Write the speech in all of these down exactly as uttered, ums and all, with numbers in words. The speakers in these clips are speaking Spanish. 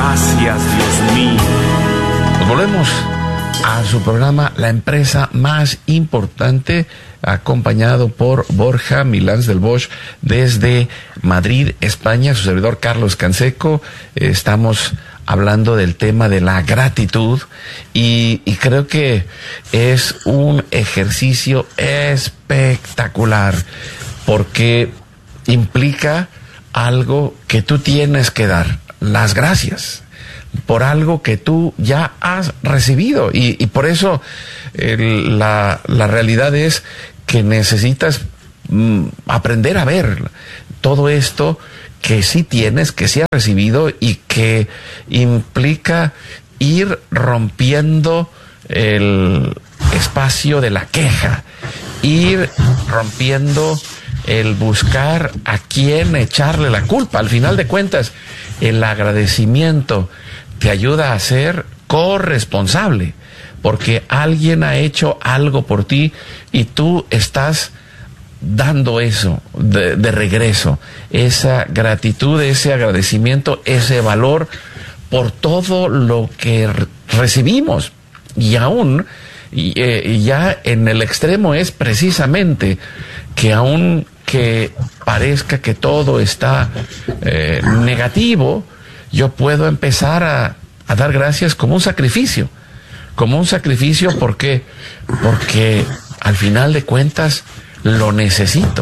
Gracias, Dios mío. Pues volvemos a su programa La Empresa Más Importante, acompañado por Borja Milans del Bosch desde Madrid, España, su servidor Carlos Canseco. Estamos hablando del tema de la gratitud y, y creo que es un ejercicio espectacular porque implica algo que tú tienes que dar, las gracias por algo que tú ya has recibido y, y por eso el, la, la realidad es que necesitas mm, aprender a ver todo esto que sí tienes, que sí has recibido y que implica ir rompiendo el espacio de la queja, ir rompiendo el buscar a quién echarle la culpa. Al final de cuentas, el agradecimiento te ayuda a ser corresponsable, porque alguien ha hecho algo por ti y tú estás dando eso de, de regreso, esa gratitud, ese agradecimiento, ese valor por todo lo que re- recibimos. Y aún, y, eh, ya en el extremo es precisamente que aún que parezca que todo está eh, negativo, yo puedo empezar a, a dar gracias como un sacrificio, como un sacrificio, ¿por qué? Porque al final de cuentas lo necesito.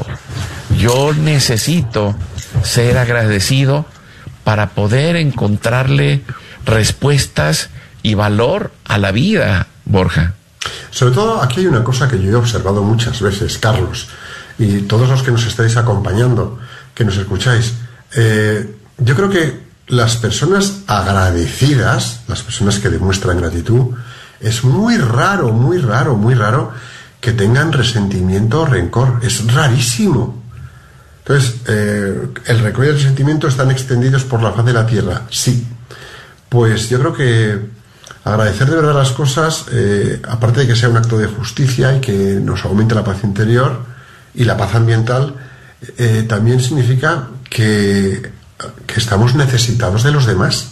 Yo necesito ser agradecido para poder encontrarle respuestas y valor a la vida, Borja. Sobre todo aquí hay una cosa que yo he observado muchas veces, Carlos, y todos los que nos estáis acompañando, que nos escucháis. Eh, yo creo que las personas agradecidas, las personas que demuestran gratitud, es muy raro, muy raro, muy raro que tengan resentimiento o rencor. Es rarísimo. Entonces, eh, ¿el rencor y el resentimiento están extendidos por la faz de la tierra? Sí. Pues yo creo que agradecer de verdad las cosas, eh, aparte de que sea un acto de justicia y que nos aumente la paz interior y la paz ambiental, eh, también significa que, que estamos necesitados de los demás.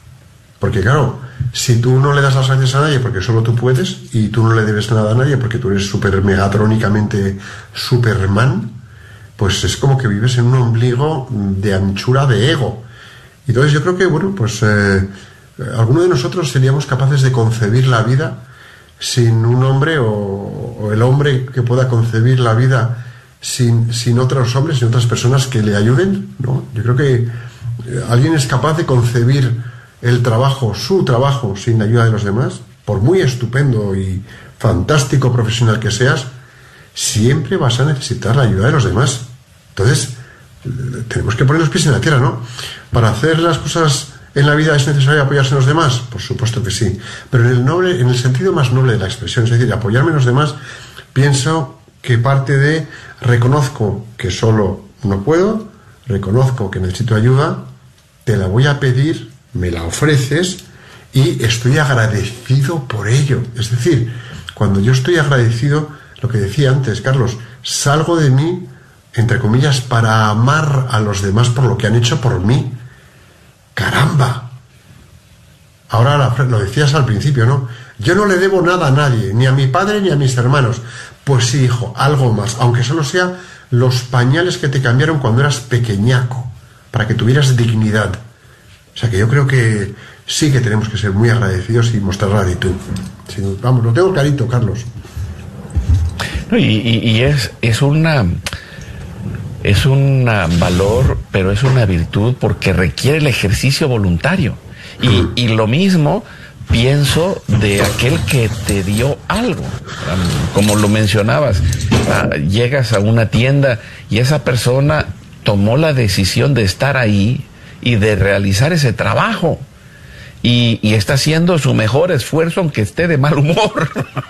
Porque claro, si tú no le das las gracias a nadie porque solo tú puedes, y tú no le debes nada a nadie porque tú eres super megatrónicamente Superman, pues es como que vives en un ombligo de anchura de ego. Entonces yo creo que, bueno, pues eh, alguno de nosotros seríamos capaces de concebir la vida sin un hombre, o, o el hombre que pueda concebir la vida sin, sin otros hombres, sin otras personas que le ayuden, ¿no? Yo creo que eh, alguien es capaz de concebir el trabajo, su trabajo, sin la ayuda de los demás. Por muy estupendo y fantástico profesional que seas, siempre vas a necesitar la ayuda de los demás. Entonces, tenemos que poner los pies en la tierra, ¿no? Para hacer las cosas en la vida es necesario apoyarse en los demás, por supuesto que sí, pero en el noble, en el sentido más noble de la expresión, es decir, apoyarme en los demás, pienso que parte de reconozco que solo no puedo, reconozco que necesito ayuda, te la voy a pedir, me la ofreces y estoy agradecido por ello. Es decir, cuando yo estoy agradecido, lo que decía antes, Carlos, salgo de mí, entre comillas, para amar a los demás por lo que han hecho por mí. ¡Caramba! Ahora lo decías al principio, ¿no? Yo no le debo nada a nadie, ni a mi padre ni a mis hermanos. Pues sí, hijo, algo más, aunque solo sea los pañales que te cambiaron cuando eras pequeñaco, para que tuvieras dignidad. O sea que yo creo que sí que tenemos que ser muy agradecidos y mostrar gratitud. Sí, vamos, lo tengo clarito, Carlos. No, y, y, y es, es una es un valor, pero es una virtud porque requiere el ejercicio voluntario. Y, uh-huh. y lo mismo pienso de aquel que te dio algo. Como lo mencionabas, llegas a una tienda y esa persona tomó la decisión de estar ahí y de realizar ese trabajo y, y está haciendo su mejor esfuerzo aunque esté de mal humor.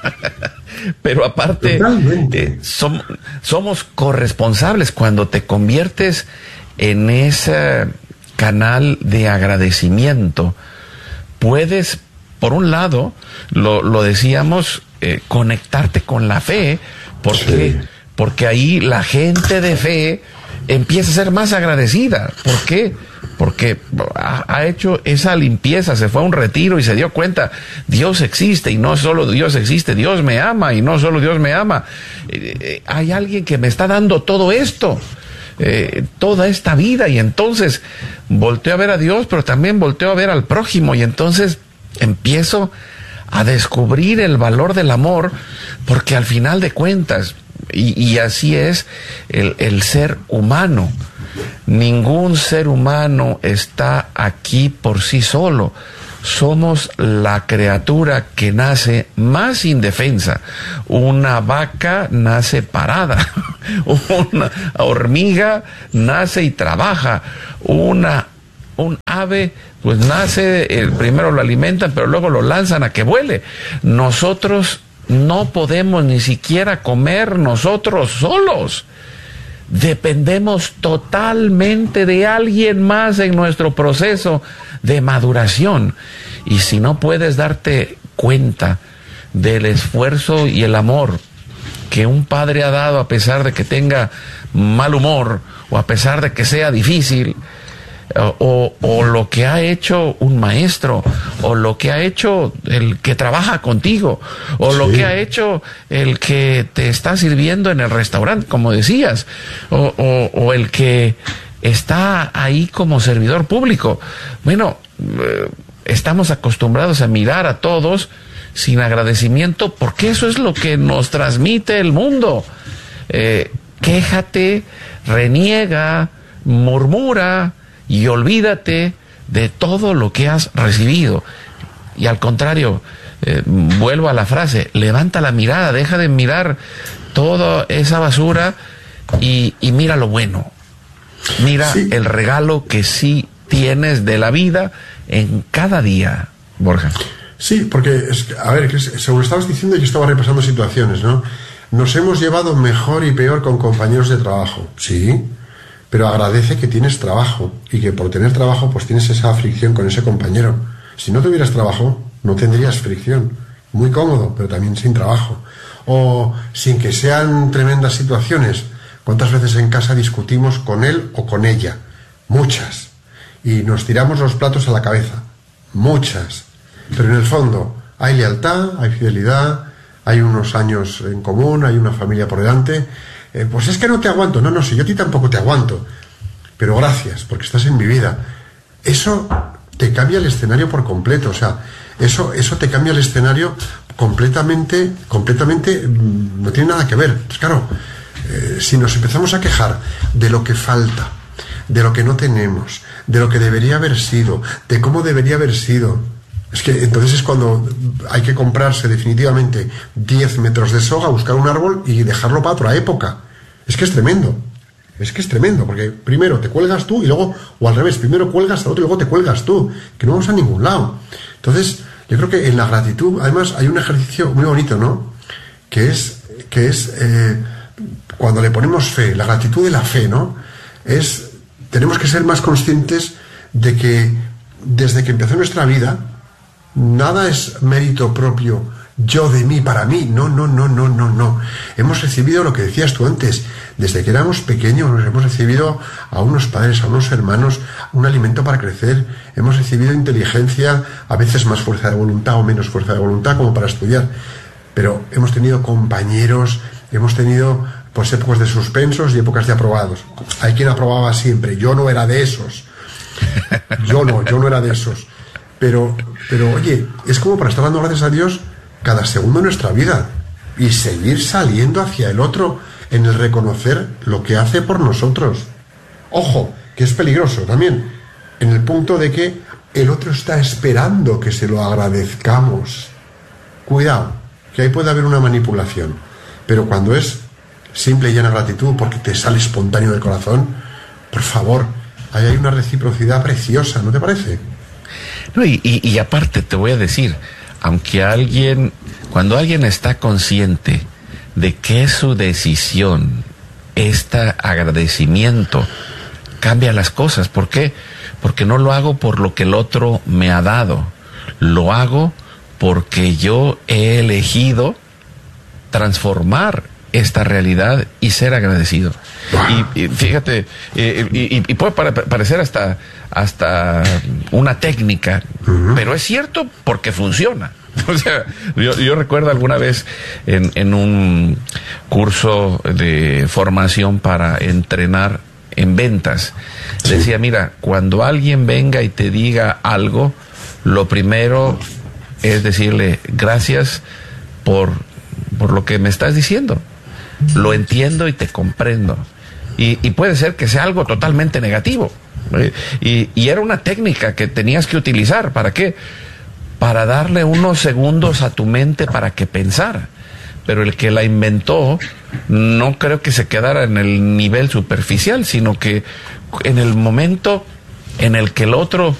Pero aparte eh, som, somos corresponsables cuando te conviertes en ese canal de agradecimiento. Puedes, por un lado, lo, lo decíamos, eh, conectarte con la fe, porque, sí. porque ahí la gente de fe empieza a ser más agradecida. ¿Por qué? porque ha, ha hecho esa limpieza, se fue a un retiro y se dio cuenta, Dios existe y no solo Dios existe, Dios me ama y no solo Dios me ama. Eh, eh, hay alguien que me está dando todo esto, eh, toda esta vida, y entonces volteo a ver a Dios, pero también volteo a ver al prójimo, y entonces empiezo a descubrir el valor del amor, porque al final de cuentas, y, y así es el, el ser humano, ningún ser humano está aquí por sí solo. Somos la criatura que nace más indefensa. Una vaca nace parada, una hormiga nace y trabaja, una un ave pues nace, el primero lo alimentan, pero luego lo lanzan a que vuele. Nosotros no podemos ni siquiera comer nosotros solos. Dependemos totalmente de alguien más en nuestro proceso de maduración. Y si no puedes darte cuenta del esfuerzo y el amor que un padre ha dado, a pesar de que tenga mal humor o a pesar de que sea difícil, O, o lo que ha hecho un maestro, o lo que ha hecho el que trabaja contigo, o sí. lo que ha hecho el que te está sirviendo en el restaurante, como decías, o, o, o el que está ahí como servidor público. Bueno, eh, estamos acostumbrados a mirar a todos sin agradecimiento, porque eso es lo que nos transmite el mundo. Eh, quéjate, reniega, murmura, y olvídate de todo lo que has recibido. Y al contrario, eh, vuelvo a la frase, levanta la mirada, deja de mirar toda esa basura y, y mira lo bueno. Mira sí. el regalo que sí tienes de la vida en cada día, Borja. Sí, porque, es, a ver, según estabas diciendo, yo estaba repasando situaciones, ¿no? Nos hemos llevado mejor y peor con compañeros de trabajo, sí. Pero agradece que tienes trabajo y que por tener trabajo pues tienes esa fricción con ese compañero. Si no tuvieras trabajo, no tendrías fricción. Muy cómodo, pero también sin trabajo. O sin que sean tremendas situaciones. ¿Cuántas veces en casa discutimos con él o con ella? Muchas. Y nos tiramos los platos a la cabeza. Muchas. Pero en el fondo hay lealtad, hay fidelidad, hay unos años en común, hay una familia por delante. Eh, pues es que no te aguanto. No, no, si yo a ti tampoco te aguanto. Pero gracias, porque estás en mi vida. Eso te cambia el escenario por completo. O sea, eso, eso te cambia el escenario completamente, completamente, mmm, no tiene nada que ver. Pues claro, eh, si nos empezamos a quejar de lo que falta, de lo que no tenemos, de lo que debería haber sido, de cómo debería haber sido, es que entonces es cuando hay que comprarse definitivamente diez metros de soga, buscar un árbol y dejarlo para otra época. Es que es tremendo. Es que es tremendo, porque primero te cuelgas tú y luego, o al revés, primero cuelgas al otro y luego te cuelgas tú, que no vamos a ningún lado. Entonces, yo creo que en la gratitud, además, hay un ejercicio muy bonito, ¿no? Que es, que es eh, cuando le ponemos fe, la gratitud de la fe, ¿no? Es, tenemos que ser más conscientes de que desde que empezó nuestra vida, nada es mérito propio, yo de mí, para mí. No, no, no, no, no, no. Hemos recibido lo que decías tú antes. Desde que éramos pequeños hemos recibido a unos padres, a unos hermanos, un alimento para crecer. Hemos recibido inteligencia, a veces más fuerza de voluntad o menos fuerza de voluntad, como para estudiar. Pero hemos tenido compañeros, hemos tenido pues épocas de suspensos y épocas de aprobados. Hay quien aprobaba siempre. Yo no era de esos. Yo no, yo no era de esos. Pero, pero oye, es como para estar dando gracias a Dios cada segundo de nuestra vida y seguir saliendo hacia el otro en el reconocer lo que hace por nosotros. Ojo, que es peligroso también, en el punto de que el otro está esperando que se lo agradezcamos. Cuidado, que ahí puede haber una manipulación. Pero cuando es simple y llana gratitud porque te sale espontáneo del corazón, por favor, ahí hay una reciprocidad preciosa, ¿no te parece? No, y, y, y aparte te voy a decir, aunque alguien, cuando alguien está consciente de que su decisión, este agradecimiento, cambia las cosas. ¿Por qué? Porque no lo hago por lo que el otro me ha dado, lo hago porque yo he elegido transformar esta realidad y ser agradecido. Y, y fíjate, eh, y, y, y puede pare, parecer hasta, hasta una técnica, uh-huh. pero es cierto porque funciona. O sea, yo, yo recuerdo alguna vez en, en un curso de formación para entrenar en ventas, sí. decía, mira, cuando alguien venga y te diga algo, lo primero es decirle gracias por, por lo que me estás diciendo. Lo entiendo y te comprendo. Y, y puede ser que sea algo totalmente negativo. ¿eh? Y, y era una técnica que tenías que utilizar. ¿Para qué? Para darle unos segundos a tu mente para que pensara. Pero el que la inventó no creo que se quedara en el nivel superficial, sino que en el momento en el que el otro